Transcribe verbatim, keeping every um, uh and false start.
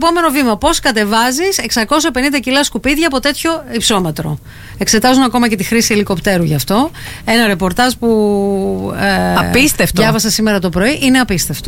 επόμενο βήμα. Πώς κατεβάζεις εξακόσια πενήντα κιλά σκουπίδια από τέτοιο υψόμετρο. Εξετάζουν ακόμα και τη χρήση ελικοπτέρου γι' αυτό. Ένα ρεπορτάζ που ε, απίστευτο. διάβασα σήμερα το πρωί. Είναι απίστευτο.